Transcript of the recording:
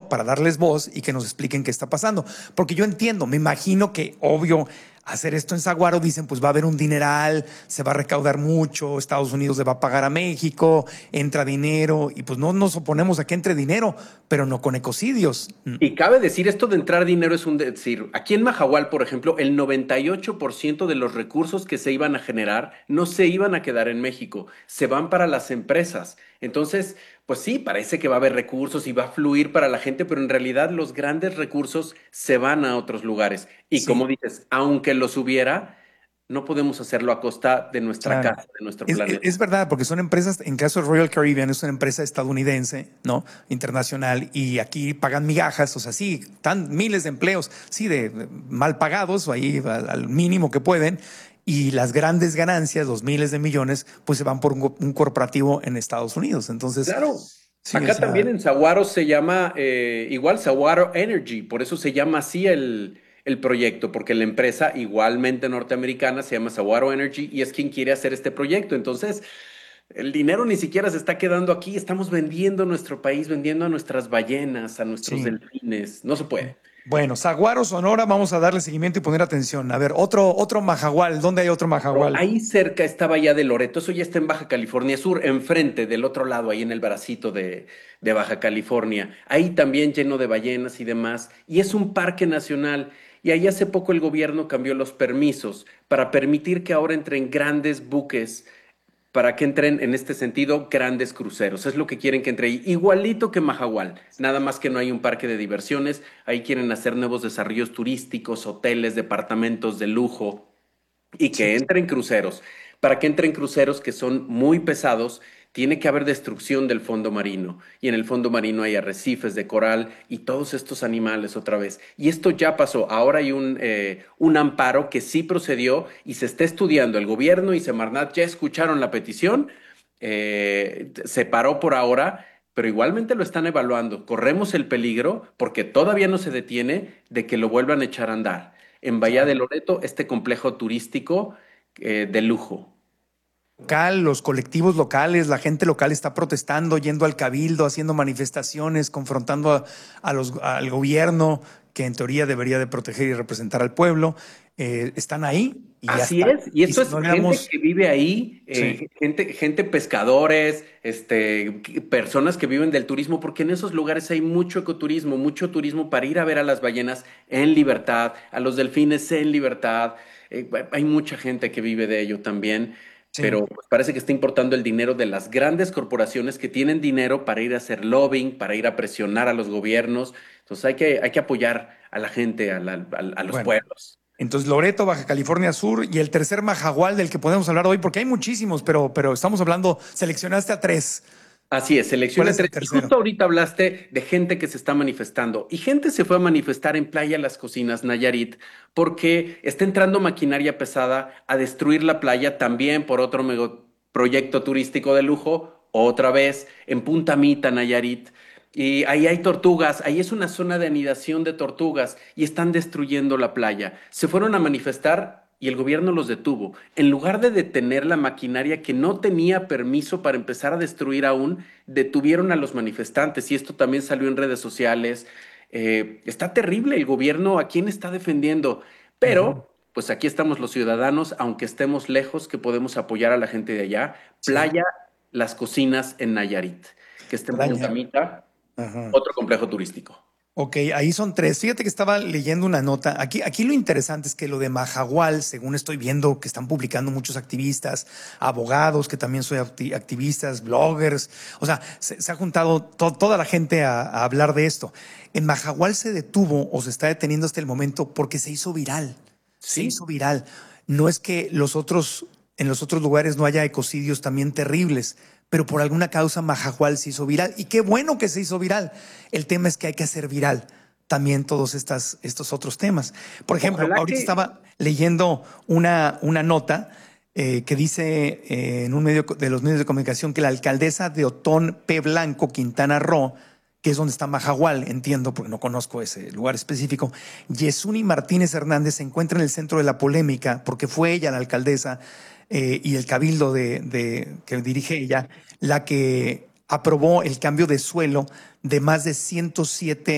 para darles voz y que nos expliquen qué está pasando. Porque yo entiendo, me imagino que, obvio, hacer esto en Saguaro, dicen, pues va a haber un dineral, se va a recaudar mucho, Estados Unidos le va a pagar a México, entra dinero, y pues no nos oponemos a que entre dinero, pero no con ecocidios. Y cabe decir, esto de entrar dinero es un decir. Aquí en Mahahual, por ejemplo, el 98% de los recursos que se iban a generar no se iban a quedar en México, se van para las empresas. Entonces, pues sí, parece que va a haber recursos y va a fluir para la gente, pero en realidad los grandes recursos se van a otros lugares. Y como Sí, dices, aunque los hubiera, no podemos hacerlo a costa de nuestra claro. casa, de nuestro Es planeta. verdad, porque son empresas, en caso de Royal Caribbean, es una empresa estadounidense, ¿no? Internacional, y aquí pagan migajas, o sea, sí, están miles de empleos, sí, de mal pagados, o ahí al mínimo que pueden, y las grandes ganancias, los miles de millones, pues se van por un corporativo en Estados Unidos. Entonces, Claro. sí, o Acá sea, también en Saguaro se llama igual Saguaro Energy, por eso se llama así el proyecto, porque la empresa igualmente norteamericana se llama Saguaro Energy y es quien quiere hacer este proyecto. Entonces, el dinero ni siquiera se está quedando aquí, estamos vendiendo nuestro país, vendiendo a nuestras ballenas, a nuestros sí. delfines. No se puede. Bueno, Saguaro, Sonora, vamos a darle seguimiento y poner atención. A ver, otro Majagual, ¿dónde hay otro Pero Majagual? ahí cerca está Bahía de Loreto, eso ya está en Baja California Sur, enfrente, del otro lado, ahí en el bracito de Baja California. Ahí también lleno de ballenas y demás. Y es un parque nacional. Y ahí hace poco el gobierno cambió los permisos para permitir que ahora entren grandes buques, para que entren en este sentido grandes cruceros. Es lo que quieren que entre ahí. Igualito que Mahahual, nada más que no hay un parque de diversiones. Ahí quieren hacer nuevos desarrollos turísticos, hoteles, departamentos de lujo y Sí. que entren cruceros. Para que entren cruceros que son muy pesados, tiene que haber destrucción del fondo marino. Y en el fondo marino hay arrecifes de coral y todos estos animales otra vez. Y esto ya pasó. Ahora hay un amparo que sí procedió y se está estudiando. El gobierno y Semarnat ya escucharon la petición. Se paró por ahora, pero igualmente lo están evaluando. Corremos el peligro, porque todavía no se detiene, de que lo vuelvan a echar a andar en Bahía de Claro. Loreto, este complejo turístico de lujo. Local, los colectivos locales, la gente local está protestando, yendo al cabildo, haciendo manifestaciones, confrontando al gobierno, que en teoría debería de proteger y representar al pueblo. Están ahí y ya Así está. es, y Y esto si es no gente éramos, que vive ahí, sí, gente pescadores, personas que viven del turismo, porque en esos lugares hay mucho turismo para ir a ver a las ballenas en libertad, a los delfines en libertad. Hay mucha gente que vive de ello también, sí. pero pues, parece que está importando el dinero de las grandes corporaciones que tienen dinero para ir a hacer lobbying, para ir a presionar a los gobiernos. Entonces hay que apoyar a la gente, a los Bueno, pueblos. entonces Loreto, Baja California Sur y el tercer Majagual del que podemos hablar hoy, porque hay muchísimos, pero estamos hablando, seleccionaste a tres. Así es, ¿Cuál selecciona es el tres. Y tercero? justo ahorita hablaste de gente que se está manifestando. Y gente se fue a manifestar en Playa Las Cocinas, Nayarit, porque está entrando maquinaria pesada a destruir la playa también por otro proyecto turístico de lujo, otra vez en Punta Mita, Nayarit. Y ahí hay tortugas, ahí es una zona de anidación de tortugas y están destruyendo la playa. Se fueron a manifestar y el gobierno los detuvo. En lugar de detener la maquinaria que no tenía permiso para empezar a destruir aún, detuvieron a los manifestantes y esto también salió en redes sociales. Está terrible el gobierno, ¿a quién está defendiendo? Ujú. Pero, pues aquí estamos los ciudadanos, aunque estemos lejos, que podemos apoyar a la gente de allá. Sí, Playa Las Cocinas en Nayarit, que está en Punta playa. Mita, Ajá. otro complejo turístico. Ok, ahí son tres. Fíjate que estaba leyendo una nota. Aquí lo interesante es que lo de Majagual, según estoy viendo que están publicando muchos activistas, abogados que también son activistas, bloggers. O sea, se ha juntado toda la gente a hablar de esto. En Majagual se detuvo o se está deteniendo hasta el momento porque se hizo viral. Se hizo Sí, viral. No es que en los otros lugares no haya ecocidios también terribles, pero por alguna causa Majahual se hizo viral. Y qué bueno que se hizo viral. El tema es que hay que hacer viral también todos estos otros temas. Por ejemplo, ojalá ahorita que, estaba leyendo una nota que dice en un medio de los medios de comunicación que la alcaldesa de Otón P. Blanco, Quintana Roo, que es donde está Majahual, entiendo, porque no conozco ese lugar específico, Yesuni Martínez Hernández se encuentra en el centro de la polémica porque fue ella la alcaldesa y el cabildo que dirige ella la que aprobó el cambio de suelo de más de 107